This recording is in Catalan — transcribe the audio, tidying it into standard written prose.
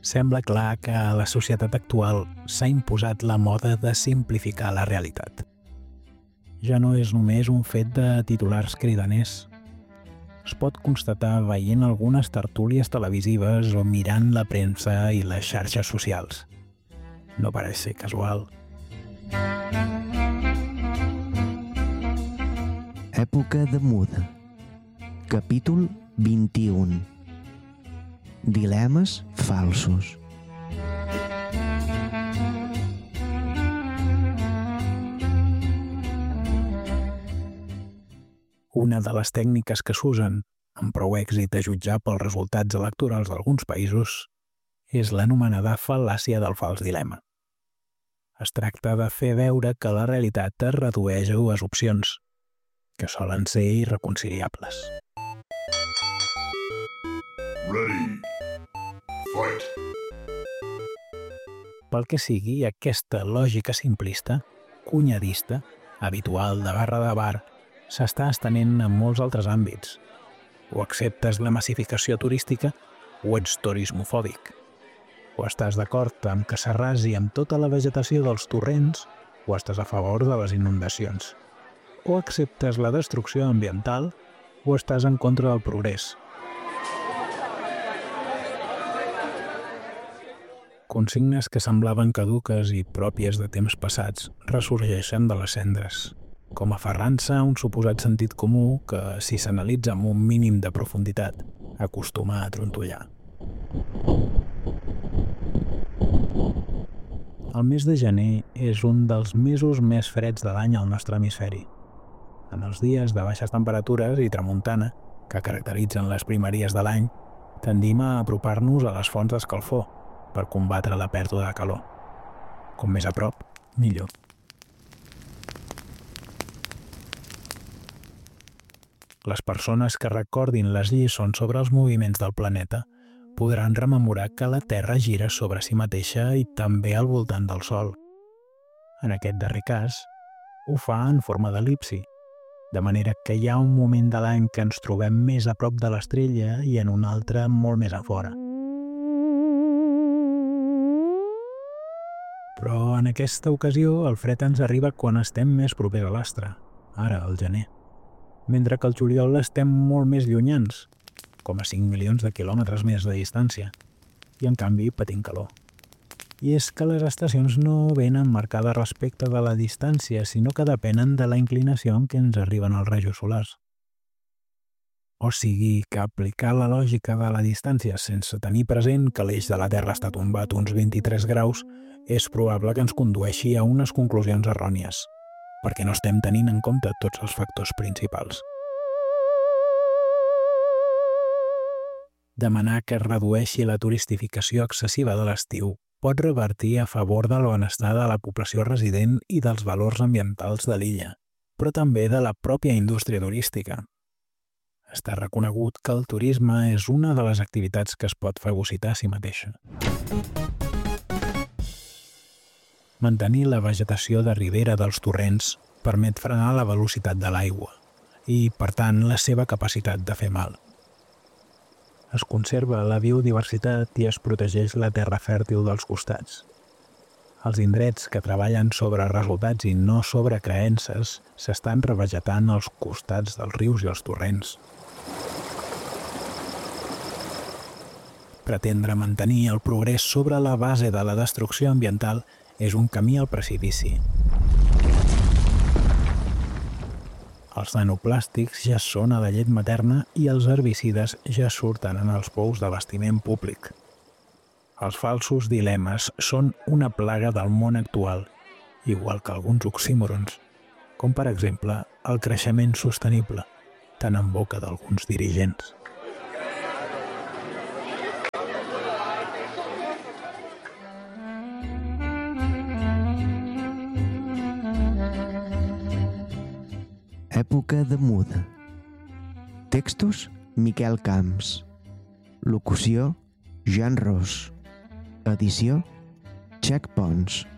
Sembla clar que a la societat actual s'ha imposat la moda de simplificar la realitat. Ja no és només un fet de titulars cridaners. Es pot constatar veient algunes tertúlies televisives o mirant la premsa i les xarxes socials. No pareix ser casual. Època de muda. Capítol 21. Dilemes falsos. Una de les tècniques que s'usen, amb prou èxit a jutjar pels resultats electorals d'alguns països, és l'anomenada fal·làcia del fals dilema. Es tracta de fer veure que la realitat es redueix a dues opcions, que solen ser irreconciliables. Ready. Fight. Pel que sigui, aquesta lògica simplista, cunyadista, habitual de barra de bar, s'està estenent en molts altres àmbits. O acceptes la massificació turística o ets turismofòbic. O estàs d'acord amb que s'arrasi amb tota la vegetació dels torrents o estàs a favor de les inundacions. O acceptes la destrucció ambiental o estàs en contra del progrés. Consignes que semblaven caduques i pròpies de temps passats ressorgeixen de les cendres, com aferrant-se a un suposat sentit comú que, si s'analitza amb un mínim de profunditat, acostuma a trontollar. El mes de gener és un dels mesos més freds de l'any al nostre hemisferi. En els dies de baixes temperatures i tramuntana, que caracteritzen les primeries de l'any, tendim a apropar-nos a les fonts d'escalfor per combatre la pèrdua de calor. Com més a prop, millor. Les persones que recordin les lliçons sobre els moviments del planeta podran rememorar que la Terra gira sobre si mateixa i també al voltant del Sol. En aquest darrer cas, ho fa en forma d'el·lipsi, de manera que hi ha un moment de l'any que ens trobem més a prop de l'estrella i en un altre molt més a fora. Però en aquesta ocasió el fred ens arriba quan estem més propers a l'astre, ara al gener, mentre que al juliol estem molt més llunyans, com a 5 milions de quilòmetres més de distància, i en canvi patim calor. I és que les estacions no venen marcades respecte de la distància, sinó que depenen de la inclinació en què ens arriben els rajos solars. O sigui que aplicar la lògica de la distància sense tenir present que l'eix de la Terra està tombat uns 23 graus és probable que ens condueixi a unes conclusions errònies, perquè no estem tenint en compte tots els factors principals. Demanar que es redueixi la turistificació excessiva de l'estiu pot revertir a favor del benestar de la població resident i dels valors ambientals de l'illa, però també de la pròpia indústria turística. Està reconegut que el turisme és una de les activitats que es pot fagocitar a si mateixa. Mantenir la vegetació de ribera dels torrents permet frenar la velocitat de l'aigua i, per tant, la seva capacitat de fer mal. Es conserva la biodiversitat i es protegeix la terra fèrtil dels costats. Els indrets que treballen sobre resultats i no sobre creences s'estan revegetant als costats dels rius i els torrents. Pretendre mantenir el progrés sobre la base de la destrucció ambiental és un camí al precipici. Els nanoplàstics ja són a la llet materna i els herbicides ja surten en els pous d'abastiment públic. Els falsos dilemes són una plaga del món actual, igual que alguns oxímorons, com per exemple el creixement sostenible, tan en boca d'alguns dirigents. Època de muda. Textos: Miquel Camps. Locució: Jan Ros. Edició: Check Pons.